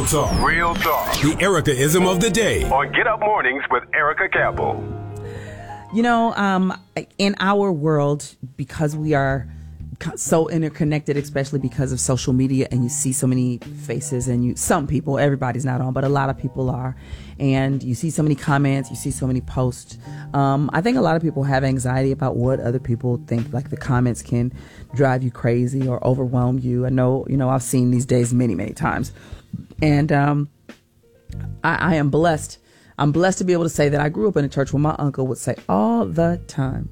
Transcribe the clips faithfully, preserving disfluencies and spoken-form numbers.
Real talk. Real talk. The Erica-ism of the day. On Get Up Mornings with Erica Campbell. You know, um, in our world, because we are so interconnected, especially because of social media, and you see so many faces, and you some people, everybody's not on, but a lot of people are, and you see so many comments, you see so many posts. Um, I think a lot of people have anxiety about what other people think. Like, the comments can drive you crazy or overwhelm you. I know, you know, I've seen these days many, many times, and um, I, I am blessed. I'm blessed to be able to say that I grew up in a church where my uncle would say all the time,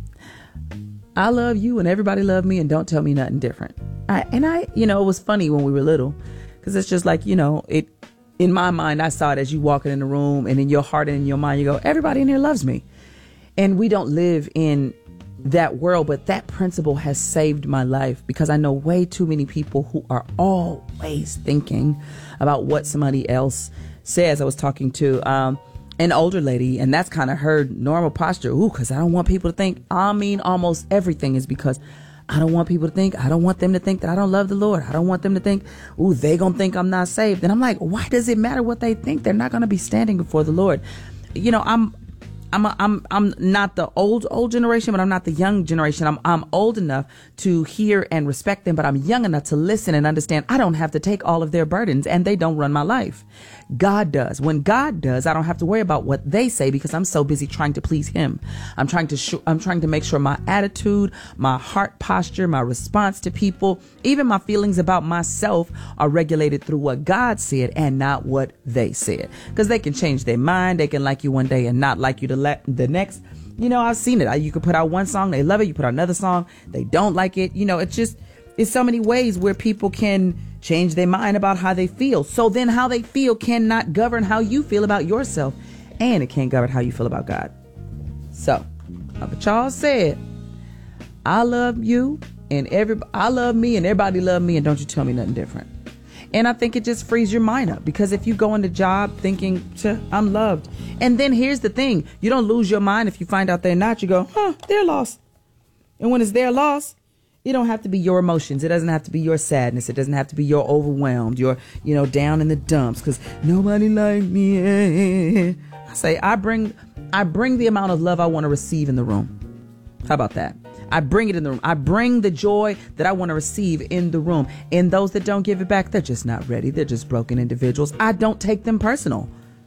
I love you and everybody love me and don't tell me nothing different. I, and I, you know, it was funny when we were little, because it's just like, you know, it, in my mind, I saw it as you walking in the room, and in your heart and in your mind, you go, everybody in here loves me. And we don't live in that world, but that principle has saved my life, because I know way too many people who are always thinking about what somebody else says. I was talking to, um, an older lady, and that's kind of her normal posture. Ooh, because I don't want people to think. I mean, almost everything is because I don't want people to think. I don't want them to think that I don't love the Lord. I don't want them to think, ooh, they gonna think I'm not saved. And I'm like, why does it matter what they think? They're not gonna be standing before the Lord. You know, I'm I'm a, I'm I'm not the old old generation, but I'm not the young generation. I'm I'm old enough to hear and respect them, but I'm young enough to listen and understand I don't have to take all of their burdens, and they don't run my life. God does. When God does, I don't have to worry about what they say, because I'm so busy trying to please Him. I'm trying to sh- I'm trying to make sure my attitude, my heart posture, my response to people, even my feelings about myself are regulated through what God said and not what they said. Because they can change their mind. They can like you one day and not like you the, le- the next. You know, I've seen it. You could put out one song, they love it. You put out another song, they don't like it. You know, it's just, it's so many ways where people can change their mind about how they feel. So then how they feel cannot govern how you feel about yourself, and it can't govern how you feel about God. So, like Charles said, I love you and everybody, I love me and everybody love me, and don't you tell me nothing different. And I think it just frees your mind up, because if you go in the job thinking, I'm loved, and then here's the thing, you don't lose your mind if you find out they're not. You go, huh, they're lost. And when it's their loss, it don't have to be your emotions. It doesn't have to be your sadness. It doesn't have to be your overwhelmed, your, you know, down in the dumps because nobody like me. I say, I bring, I bring the amount of love I want to receive in the room. How about that? I bring it in the room. I bring the joy that I want to receive in the room. And those that don't give it back, they're just not ready. They're just broken individuals. I don't take them personal.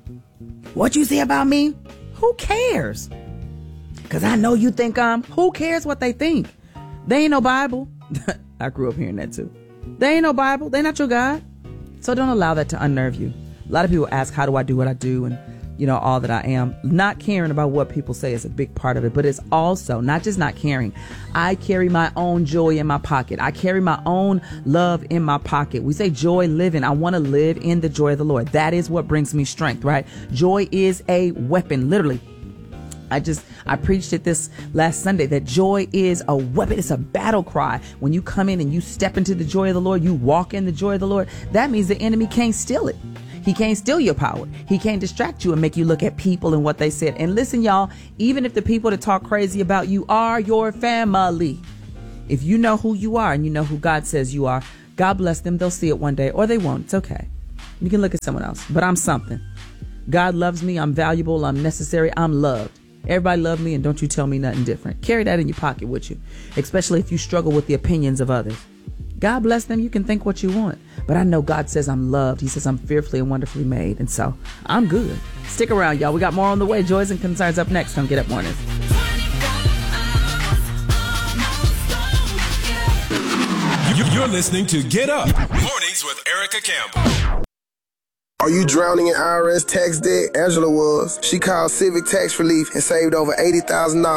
What you say about me? Who cares? Because I know you think I'm, who cares what they think? They ain't no Bible. I grew up hearing that too. They ain't no Bible. They not your God. So don't allow that to unnerve you. A lot of people ask, how do I do what I do? And, you know, all that I am. Not caring about what people say is a big part of it. But it's also not just not caring. I carry my own joy in my pocket. I carry my own love in my pocket. We say joy living. I want to live in the joy of the Lord. That is what brings me strength, right? Joy is a weapon, literally. I just, I preached it this last Sunday that joy is a weapon. It's a battle cry. When you come in and you step into the joy of the Lord, you walk in the joy of the Lord. That means the enemy can't steal it. He can't steal your power. He can't distract you and make you look at people and what they said. And listen, y'all, even if the people that talk crazy about you are your family, if you know who you are and you know who God says you are, God bless them. They'll see it one day, or they won't. It's okay. You can look at someone else, but I'm something. God loves me. I'm valuable. I'm necessary. I'm loved. Everybody love me, and don't you tell me nothing different. Carry that in your pocket with you, especially if you struggle with the opinions of others. God bless them. You can think what you want, but I know God says I'm loved. He says I'm fearfully and wonderfully made, and so I'm good. Stick around, y'all. We got more on the way. Joys and Concerns up next on Get Up Mornings. You're listening to Get Up Mornings with Erica Campbell. Are you drowning in I R S tax debt? Angela was. She called Civic Tax Relief and saved over eighty thousand dollars.